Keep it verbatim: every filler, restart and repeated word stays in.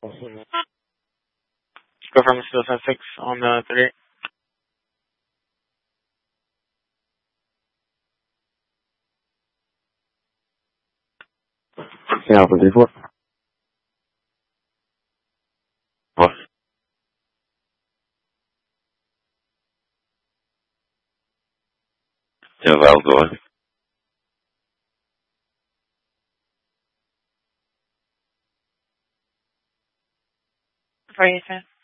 Go from still six on the thirty-eight. Yeah, for three four. What? Yeah, that'll go. For you, sir.